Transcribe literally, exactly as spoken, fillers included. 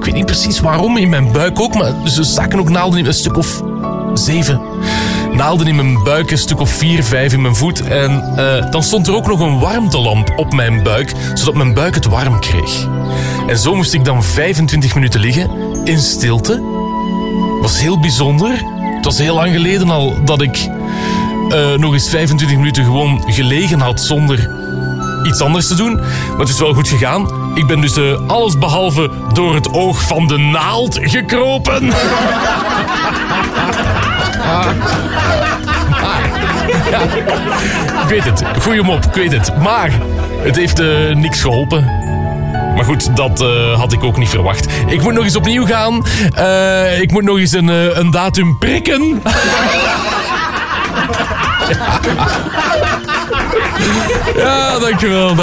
Ik weet niet precies waarom, in mijn buik ook, maar ze staken ook naalden in een stuk of zeven. Naalden in mijn buik, een stuk of vier, vijf in mijn voet. En uh, dan stond er ook nog een warmtelamp op mijn buik, zodat mijn buik het warm kreeg. En zo moest ik dan vijfentwintig minuten liggen, in stilte. Het was heel bijzonder. Het was heel lang geleden al dat ik uh, nog eens vijfentwintig minuten gewoon gelegen had zonder iets anders te doen. Maar het is wel goed gegaan. Ik ben dus uh, alles behalve door het oog van de naald gekropen. Ja, ik weet het. Goeie mop, ik weet het. Maar het heeft uh, niks geholpen. Maar goed, dat uh, had ik ook niet verwacht. Ik moet nog eens opnieuw gaan. Uh, ik moet nog eens een, uh, een datum prikken. Ja, dankjewel.